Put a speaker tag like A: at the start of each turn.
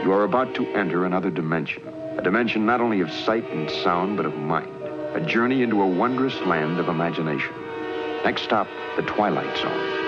A: You are about to enter another dimension. A dimension not only of sight and sound, but of mind. A journey into a wondrous land of imagination. Next stop, the Twilight Zone.